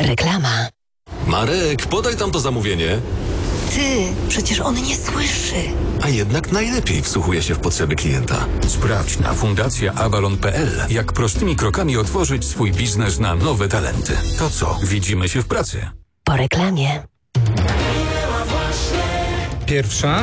Reklama. Marek, podaj tam to zamówienie. Ty, przecież on nie słyszy. A jednak najlepiej wsłuchuje się w potrzeby klienta. Sprawdź na fundacjaavalon.pl, jak prostymi krokami otworzyć swój biznes na nowe talenty. To co, widzimy się w pracy. Po reklamie. Pierwsza.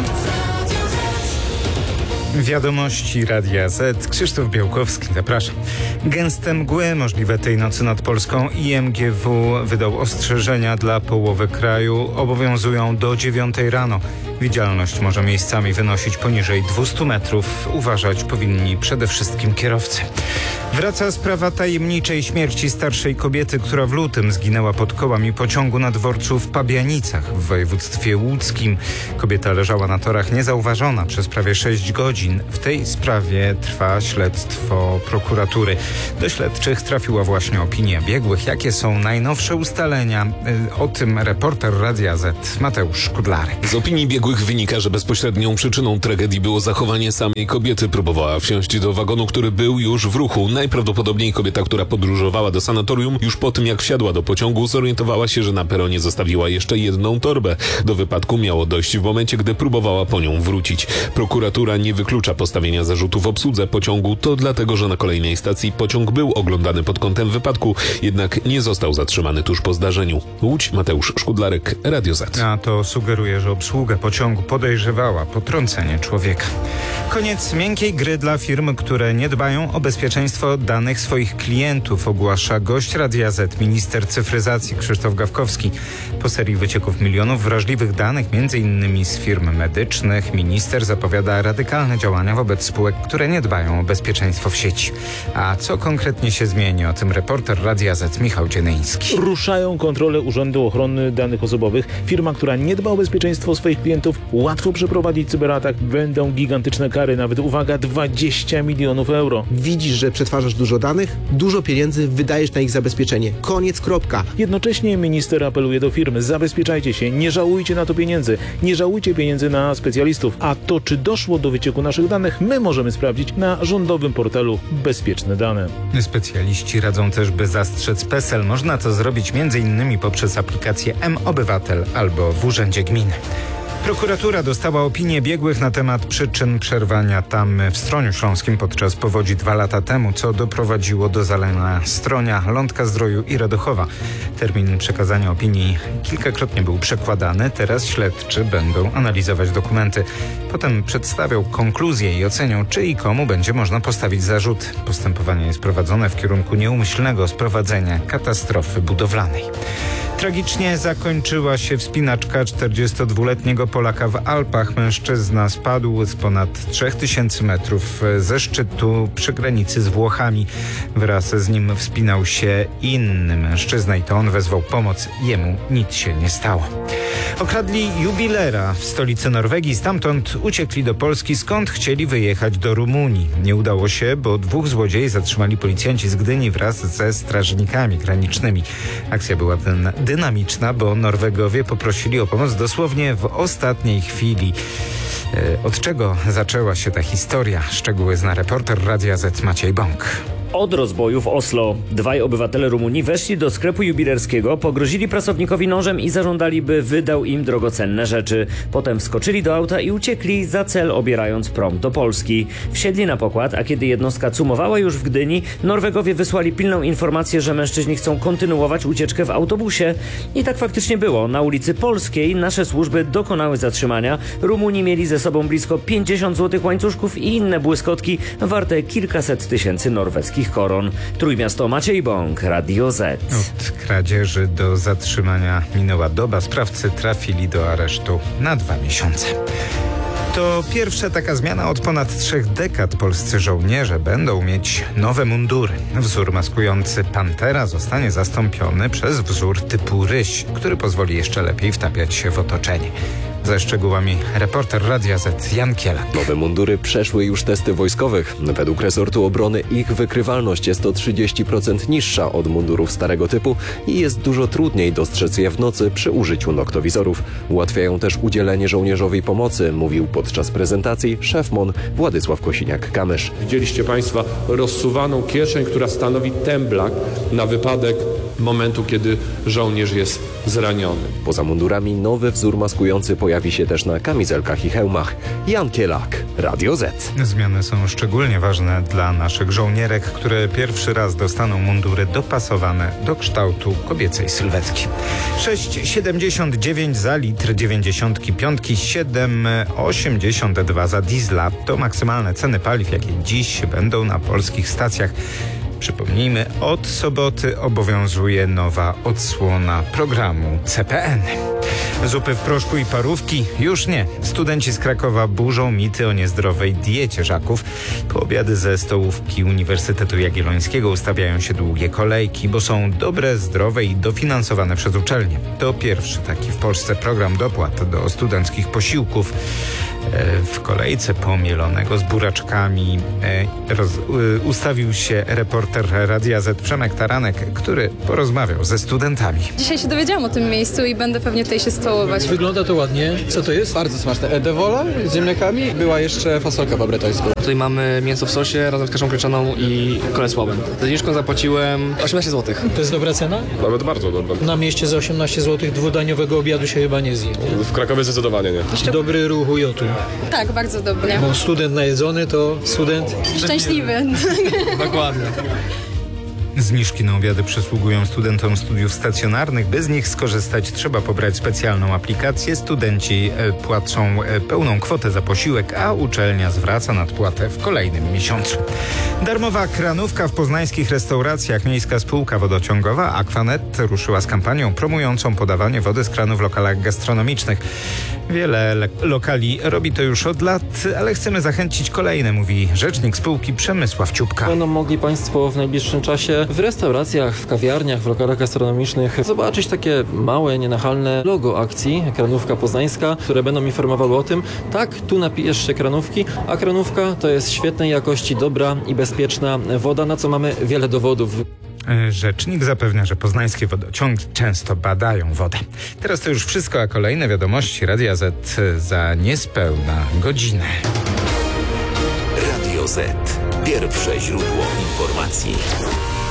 Wiadomości Radia Z. Krzysztof Białkowski, zapraszam. Gęste mgły możliwe tej nocy nad Polską. IMGW wydał ostrzeżenia dla połowy kraju. Obowiązują do 9 rano. Widzialność może miejscami wynosić poniżej 200 metrów. Uważać powinni przede wszystkim kierowcy. Wraca sprawa tajemniczej śmierci starszej kobiety, która w lutym zginęła pod kołami pociągu na dworcu w Pabianicach w województwie łódzkim. Kobieta leżała na torach niezauważona przez prawie 6 godzin. W tej sprawie trwa śledztwo prokuratury. Do śledczych trafiła właśnie opinia biegłych. Jakie są najnowsze ustalenia? O tym reporter Radia Z Mateusz Kudlarek. Z opinii biegłych wynika, że bezpośrednią przyczyną tragedii było zachowanie samej kobiety. Próbowała wsiąść do wagonu, który był już w ruchu. Najprawdopodobniej kobieta, która podróżowała do sanatorium, już po tym jak wsiadła do pociągu, zorientowała się, że na peronie zostawiła jeszcze jedną torbę. Do wypadku miało dojść w momencie, gdy próbowała po nią wrócić. Prokuratura nie wyklucza postawienia zarzutów obsłudze pociągu. To dlatego, że na kolejnej stacji pociąg był oglądany pod kątem wypadku, jednak nie został zatrzymany tuż po zdarzeniu. Łódź, Mateusz Szkudlarek, Radio Z. A to sugeruje, że obsługa pociągu podejrzewała potrącenie człowieka. Koniec miękkiej gry dla firm, które nie dbają o bezpieczeństwo danych swoich klientów, ogłasza gość Radia Z, minister cyfryzacji Krzysztof Gawkowski. Po serii wycieków milionów wrażliwych danych, m.in. z firm medycznych, minister zapowiada radykalne działania wobec spółek, które nie dbają o bezpieczeństwo w sieci. A co konkretnie się zmieni? O tym reporter Radia Z Michał Dzienyński. Ruszają kontrole Urzędu Ochrony Danych Osobowych. Firma, która nie dba o bezpieczeństwo swoich klientów, łatwo przeprowadzić cyberatak. Będą gigantyczne kary, nawet uwaga, 20 milionów euro. Widzisz, że przetwarzasz dużo danych, dużo pieniędzy wydajesz na ich zabezpieczenie. Koniec, kropka. Jednocześnie minister apeluje do firm: zabezpieczajcie się, nie żałujcie na to pieniędzy, nie żałujcie pieniędzy na specjalistów. A to, czy doszło do wycieku naszych danych, my możemy sprawdzić na rządowym portalu Bezpieczne Dane. Specjaliści radzą też, by zastrzec PESEL. Można to zrobić m.in. poprzez aplikację mObywatel albo w Urzędzie Gminy. Prokuratura dostała opinię biegłych na temat przyczyn przerwania tamy w Stroniu Śląskim podczas powodzi 2 lata temu, co doprowadziło do zalania Stronia, Lądka-Zdroju i Radochowa. Termin przekazania opinii kilkakrotnie był przekładany. Teraz śledczy będą analizować dokumenty. Potem przedstawią konkluzje i ocenią, czy i komu będzie można postawić zarzut. Postępowanie jest prowadzone w kierunku nieumyślnego sprowadzenia katastrofy budowlanej. Tragicznie zakończyła się wspinaczka 42-letniego Polaka w Alpach. Mężczyzna spadł z ponad 3000 metrów ze szczytu przy granicy z Włochami. Wraz z nim wspinał się inny mężczyzna i to on wezwał pomoc. Jemu nic się nie stało. Okradli jubilera w stolicy Norwegii. Stamtąd uciekli do Polski, skąd chcieli wyjechać do Rumunii. Nie udało się, bo 2 złodziei zatrzymali policjanci z Gdyni wraz ze strażnikami granicznymi. Akcja była dynamiczna, bo Norwegowie poprosili o pomoc dosłownie w ostatniej chwili. Od czego zaczęła się ta historia? Szczegóły zna reporter Radia Z Maciej Bąk. Od rozboju w Oslo. 2 obywatele Rumunii weszli do sklepu jubilerskiego, pogrozili pracownikowi nożem i zażądali, by wydał im drogocenne rzeczy. Potem wskoczyli do auta i uciekli, za cel obierając prom do Polski. Wsiedli na pokład, a kiedy jednostka cumowała już w Gdyni, Norwegowie wysłali pilną informację, że mężczyźni chcą kontynuować ucieczkę w autobusie. I tak faktycznie było. Na ulicy Polskiej nasze służby dokonały zatrzymania. Rumuni mieli ze sobą blisko 50 złotych łańcuszków i inne błyskotki warte kilkaset tysięcy norweskich koron. Trójmiasto, Maciej Bąk, Radio Z. Od kradzieży do zatrzymania minęła doba. Sprawcy trafili do aresztu na 2 miesiące. To pierwsza taka zmiana od ponad 3 dekad. Polscy żołnierze będą mieć nowe mundury. Wzór maskujący pantera zostanie zastąpiony przez wzór typu ryś, który pozwoli jeszcze lepiej wtapiać się w otoczenie. Ze szczegółami reporter Radia Z Jan Kielak. Nowe mundury przeszły już testy wojskowych. Według resortu obrony ich wykrywalność jest o 30% niższa od mundurów starego typu i jest dużo trudniej dostrzec je w nocy przy użyciu noktowizorów. Ułatwiają też udzielenie żołnierzowi pomocy, mówił podczas prezentacji szef MON Władysław Kosiniak-Kamysz. Widzieliście Państwo rozsuwaną kieszeń, która stanowi temblak na wypadek momentu, kiedy żołnierz jest zraniony. Poza mundurami nowy wzór maskujący pojawi się też na kamizelkach i hełmach. Jan Kielak, Radio Z. Zmiany są szczególnie ważne dla naszych żołnierek, które pierwszy raz dostaną mundury dopasowane do kształtu kobiecej sylwetki. 6,79 za litr 95, 7,82 za diesla. To maksymalne ceny paliw, jakie dziś będą na polskich stacjach. Przypomnijmy, od soboty obowiązuje nowa odsłona programu CPN. Zupy w proszku i parówki? Już nie. Studenci z Krakowa burzą mity o niezdrowej diecie żaków. Po obiady ze stołówki Uniwersytetu Jagiellońskiego ustawiają się długie kolejki, bo są dobre, zdrowe i dofinansowane przez uczelnie. To pierwszy taki w Polsce program dopłat do studenckich posiłków. W kolejce pomielonego z buraczkami ustawił się reporter Radia Z Przemek Taranek, który porozmawiał ze studentami. Dzisiaj się dowiedziałam o tym miejscu i będę pewnie tutaj się stołować. Wygląda to ładnie. Co to jest? Bardzo smaczne. Edewola z ziemniakami. Była jeszcze fasolka po bretońsku. Tutaj mamy mięso w sosie razem z kaszą pieczoną i kolesławem. Za zniżką zapłaciłem 18 zł. To jest dobra cena? Nawet bardzo dobra. Na mieście za 18 zł dwudaniowego obiadu się chyba nie zje. W Krakowie zdecydowanie nie. Dobry ruch UJ-u. Tak, bardzo dobry. Bo student najedzony to student Szczęśliwy. Dokładnie. Zniżki na obiady przysługują studentom studiów stacjonarnych. By z nich skorzystać, trzeba pobrać specjalną aplikację. Studenci płacą pełną kwotę za posiłek, a uczelnia zwraca nadpłatę w kolejnym miesiącu. Darmowa kranówka w poznańskich restauracjach. Miejska spółka wodociągowa Aquanet ruszyła z kampanią promującą podawanie wody z kranu w lokalach gastronomicznych. Wiele lokali robi to już od lat, ale chcemy zachęcić kolejne, mówi rzecznik spółki Przemysław Ciupka. Będą mogli Państwo w najbliższym czasie w restauracjach, w kawiarniach, w lokalach gastronomicznych zobaczyć takie małe, nienachalne logo akcji Kranówka Poznańska, które będą informowały o tym, tak, tu napijesz się kranówki, a kranówka to jest świetnej jakości, dobra i bezpieczna woda, na co mamy wiele dowodów. Rzecznik zapewnia, że poznańskie wodociągi często badają wodę. Teraz to już wszystko, a kolejne wiadomości Radia Z za niespełna godzinę. Radio Z. Pierwsze źródło informacji.